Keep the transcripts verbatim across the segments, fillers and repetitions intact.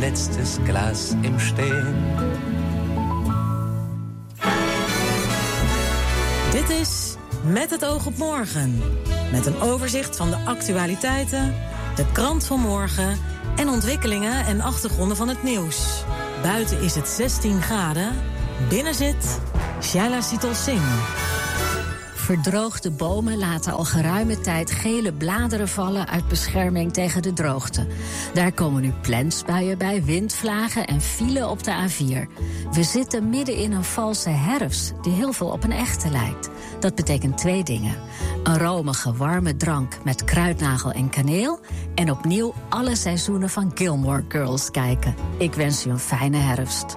letztes Glas im Stehen. Dit is Met het oog op morgen. Met een overzicht van de actualiteiten, de krant van morgen en ontwikkelingen en achtergronden van het nieuws. Buiten is het zestien graden. Binnen zit Shaila Sital Singh. Verdroogde bomen laten al geruime tijd gele bladeren vallen uit bescherming tegen de droogte. Daar komen nu plensbuien bij, windvlagen en file op de A vier. We zitten midden in een valse herfst die heel veel op een echte lijkt. Dat betekent twee dingen. Een romige, warme drank met kruidnagel en kaneel. En opnieuw alle seizoenen van Gilmore Girls kijken. Ik wens u een fijne herfst.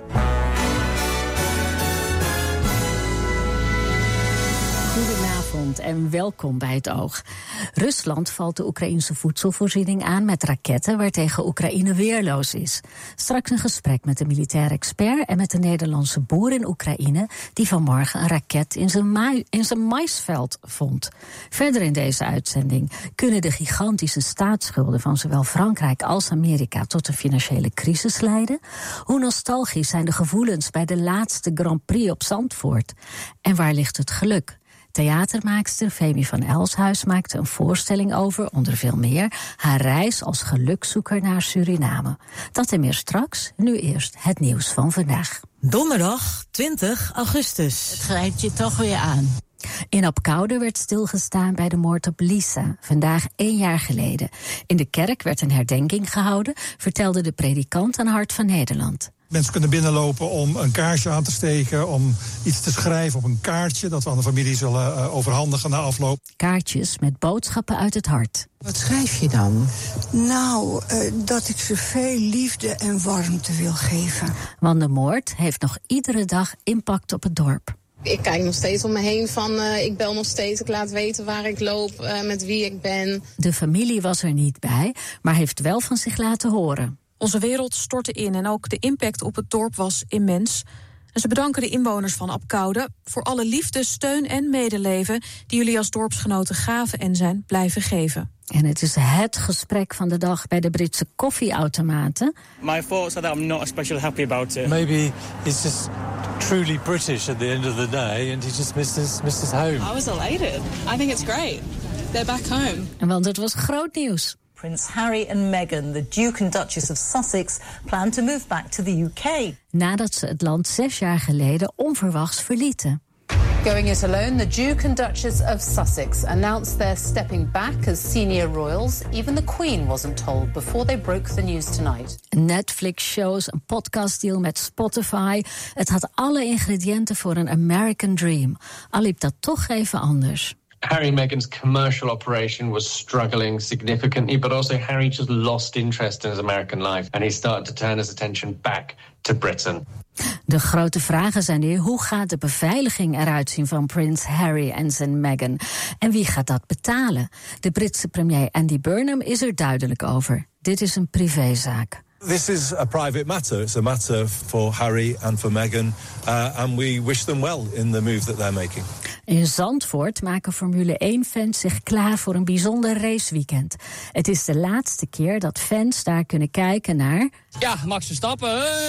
Goedenavond en welkom bij het Oog. Rusland valt de Oekraïnse voedselvoorziening aan met raketten waartegen Oekraïne weerloos is. Straks een gesprek met de militair expert en met de Nederlandse boer in Oekraïne die vanmorgen een raket in zijn, maai, in zijn maisveld vond. Verder in deze uitzending kunnen de gigantische staatsschulden van zowel Frankrijk als Amerika tot een financiële crisis leiden. Hoe nostalgisch zijn de gevoelens bij de laatste Grand Prix op Zandvoort? En waar ligt het geluk? Theatermaakster Femi van Elshuis maakte een voorstelling over, onder veel meer, haar reis als gelukzoeker naar Suriname. Dat en meer straks, nu eerst het nieuws van vandaag. Donderdag twintig augustus. Het grijpt je toch weer aan. In Apkoude werd stilgestaan bij de moord op Lisa, vandaag één jaar geleden. In de kerk werd een herdenking gehouden, vertelde de predikant aan Hart van Nederland. Mensen kunnen binnenlopen om een kaarsje aan te steken, om iets te schrijven op een kaartje dat we aan de familie zullen uh, overhandigen na afloop. Kaartjes met boodschappen uit het hart. Wat schrijf je dan? Nou, uh, dat ik ze veel liefde en warmte wil geven. Want de moord heeft nog iedere dag impact op het dorp. Ik kijk nog steeds om me heen van, uh, ik bel nog steeds, ik laat weten waar ik loop, uh, met wie ik ben. De familie was er niet bij, maar heeft wel van zich laten horen. Onze wereld stortte in en ook de impact op het dorp was immens. En ze bedanken de inwoners van Apkoude voor alle liefde, steun en medeleven die jullie als dorpsgenoten gaven en zijn blijven geven. En het is het gesprek van de dag bij de Britse koffieautomaten. My thoughts are that I'm not especially happy about it. Maybe he's just truly British at the end of the day and he just missed his, missed his home. I was elated. I think it's great. They're back home. Want het was groot nieuws. Prince Harry and Meghan, the Duke and Duchess of Sussex, plan to move back to the U K. Nadat ze het land zes jaar geleden onverwachts verlieten. Going it alone, the Duke and Duchess of Sussex announced they're stepping back as senior royals. Even the Queen wasn't told before they broke the news tonight. Netflix-shows, een podcastdeal met Spotify. Het had alle ingrediënten voor een American dream. Al liep dat toch even anders. Harry and Meghan's commercial operation was struggling significantly, but also Harry just lost interest in his American life and he started to turn his attention back to Britain. De grote vragen zijn nu, hoe gaat de beveiliging eruit zien van Prins Harry en zijn Meghan? En wie gaat dat betalen? De Britse premier Andy Burnham is er duidelijk over. Dit is een privézaak. This is a private matter. It's a matter for Harry and for Meghan. Uh, and we wish them well in the move that they're making. In Zandvoort maken Formule één-fans zich klaar voor een bijzonder raceweekend. Het is de laatste keer dat fans daar kunnen kijken naar... Ja, Max Verstappen,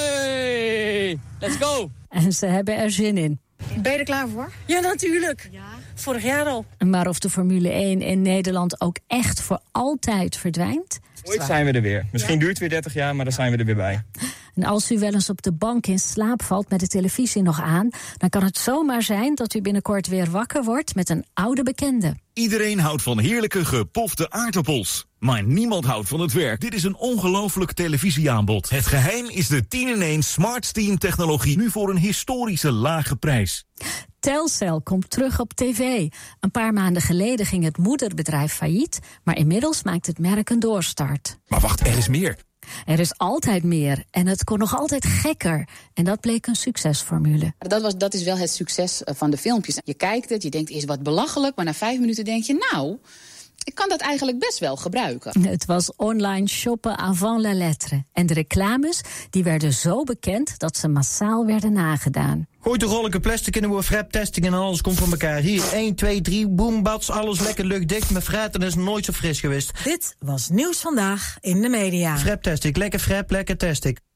hey! Let's go! En ze hebben er zin in. Ben je er klaar voor? Ja, natuurlijk. Ja. Vorig jaar al. Maar of de Formule één in Nederland ook echt voor altijd verdwijnt? Ooit zijn we er weer. Misschien ja. duurt het weer dertig jaar, maar dan zijn we er weer bij. En als u wel eens op de bank in slaap valt met de televisie nog aan... dan kan het zomaar zijn dat u binnenkort weer wakker wordt met een oude bekende. Iedereen houdt van heerlijke gepofte aardappels. Maar niemand houdt van het werk. Dit is een ongelooflijk televisieaanbod. Het geheim is de tien in één Smart Steam technologie. Nu voor een historische lage prijs. Telcel komt terug op tv. Een paar maanden geleden ging het moederbedrijf failliet... maar inmiddels maakt het merk een doorstart. Maar wacht, er is meer. Er is altijd meer en het kon nog altijd gekker. En dat bleek een succesformule. Dat, was, dat is wel het succes van de filmpjes. Je kijkt het, je denkt eerst wat belachelijk... maar na vijf minuten denk je, nou, ik kan dat eigenlijk best wel gebruiken. Het was online shoppen avant la lettre. En de reclames die werden zo bekend dat ze massaal werden nagedaan. Gooi de rolletje plastic in de frap testing en alles komt van elkaar. Hier, één, twee, drie, boem, bats, alles lekker luchtdicht. Met fret en is nooit zo fris geweest. Dit was Nieuws Vandaag in de media. Frap test ik, lekker frap, lekker test ik.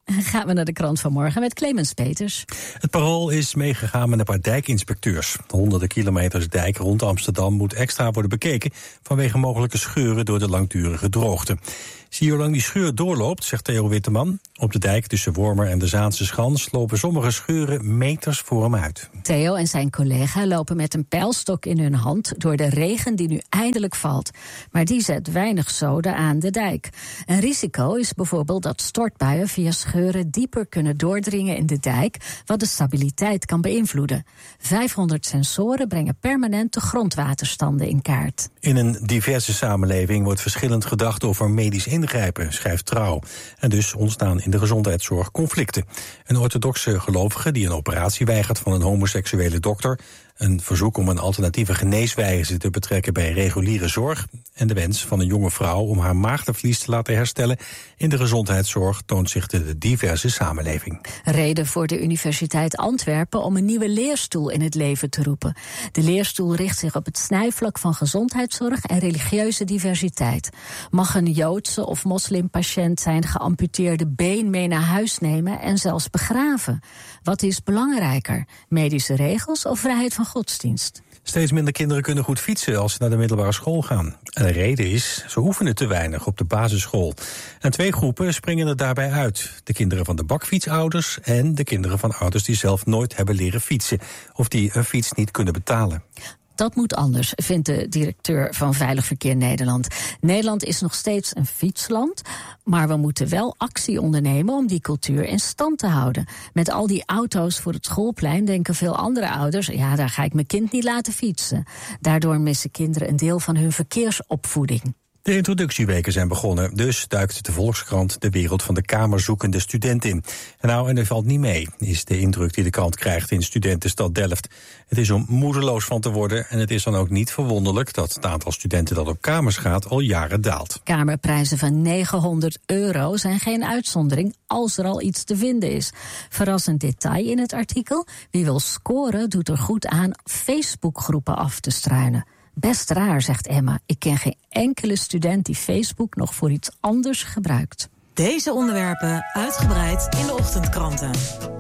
Gaan we naar de krant van morgen met Clemens Peters. Het Parool is meegegaan met een paar dijkinspecteurs. De honderden kilometers dijk rond Amsterdam moet extra worden bekeken vanwege mogelijke scheuren door de langdurige droogte. Zie je hoe lang die scheur doorloopt, zegt Theo Witteman. Op de dijk tussen Wormer en de Zaanse Schans lopen sommige scheuren meters voor hem uit. Theo en zijn collega lopen met een pijlstok in hun hand door de regen die nu eindelijk valt. Maar die zet weinig zoden aan de dijk. Een risico is bijvoorbeeld dat stortbuien via scheuren dieper kunnen doordringen in de dijk, wat de stabiliteit kan beïnvloeden. vijfhonderd sensoren brengen permanent de grondwaterstanden in kaart. In een diverse samenleving wordt verschillend gedacht over medisch ingrijpen, schrijft Trouw. En dus ontstaan in de gezondheidszorg conflicten. Een orthodoxe gelovige die een operatie weigert van een homoseksuele dokter, een verzoek om een alternatieve geneeswijze te betrekken bij reguliere zorg en de wens van een jonge vrouw om haar maagdenvlies te laten herstellen in de gezondheidszorg toont zich de diverse samenleving. Reden voor de Universiteit Antwerpen om een nieuwe leerstoel in het leven te roepen. De leerstoel richt zich op het snijvlak van gezondheidszorg en religieuze diversiteit. Mag een Joodse of moslimpatiënt zijn geamputeerde been mee naar huis nemen en zelfs begraven? Wat is belangrijker, medische regels of vrijheid van godsdienst? Steeds minder kinderen kunnen goed fietsen als ze naar de middelbare school gaan. En de reden is, ze oefenen te weinig op de basisschool. En twee groepen springen er daarbij uit. De kinderen van de bakfietsouders en de kinderen van ouders die zelf nooit hebben leren fietsen of die een fiets niet kunnen betalen. Dat moet anders, vindt de directeur van Veilig Verkeer Nederland. Nederland is nog steeds een fietsland, maar we moeten wel actie ondernemen om die cultuur in stand te houden. Met al die auto's voor het schoolplein denken veel andere ouders, ja, daar ga ik mijn kind niet laten fietsen. Daardoor missen kinderen een deel van hun verkeersopvoeding. De introductieweken zijn begonnen, dus duikt de Volkskrant de wereld van de kamerzoekende student in. En nou, en er valt niet mee, is de indruk die de krant krijgt in studentenstad Delft. Het is om moedeloos van te worden en het is dan ook niet verwonderlijk dat het aantal studenten dat op kamers gaat al jaren daalt. Kamerprijzen van negenhonderd euro zijn geen uitzondering als er al iets te vinden is. Verrassend detail in het artikel, wie wil scoren doet er goed aan Facebookgroepen af te struinen. Best raar, zegt Emma. Ik ken geen enkele student die Facebook nog voor iets anders gebruikt. Deze onderwerpen uitgebreid in de ochtendkranten.